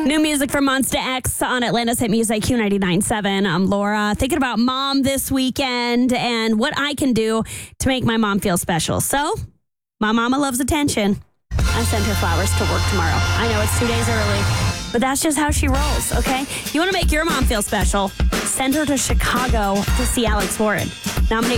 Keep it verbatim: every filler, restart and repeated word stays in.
New music from Monsta X on Atlanta's Hit Music Q ninety-nine point seven. I'm Laura, thinking about mom this weekend and what I can do to make my mom feel special. So, my mama loves attention. I send her flowers to work tomorrow. I know it's two days early, but that's just how she rolls, okay? You want to make your mom feel special? Send her to Chicago to see Alex Warren. Nominate